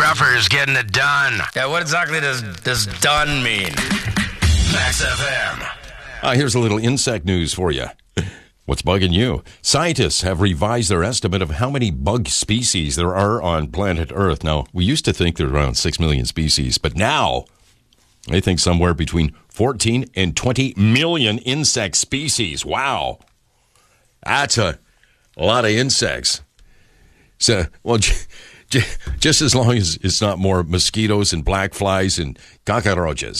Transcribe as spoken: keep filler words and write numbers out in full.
Gruffers getting it done. Yeah, what exactly does, does done mean? Max F M. Uh, here's a little insect news for you. What's bugging you? Scientists have revised their estimate of how many bug species there are on planet Earth. Now, we used to think there were around six million species, but now they think somewhere between fourteen and twenty million insect species. Wow. That's a, a lot of insects. So, well, j- j- just as long as it's not more mosquitoes and black flies and cockroaches.